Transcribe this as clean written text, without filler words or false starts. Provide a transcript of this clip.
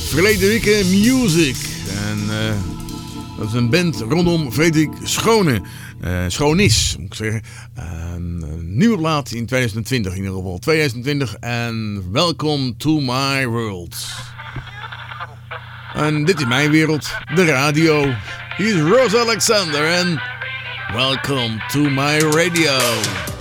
Verleden Weekend Music. En dat is een band rondom Frederik Schone. Schoonis, moet ik zeggen. Een nieuwe plaat in 2020 in ieder geval. 2020 en Welcome to My World. En dit is mijn wereld, de radio. Hier is Rose Alexander en Welcome to My Radio.